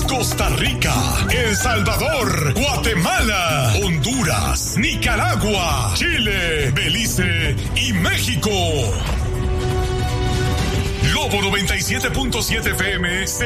Costa Rica, El Salvador, Guatemala, Honduras, Nicaragua, Chile, Belice y México. Lobo 97.7 FM